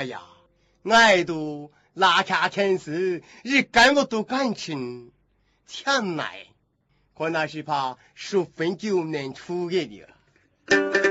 哎呀，爱都拉下天时，一干我都感情强来，可那是怕10分9年出给你了。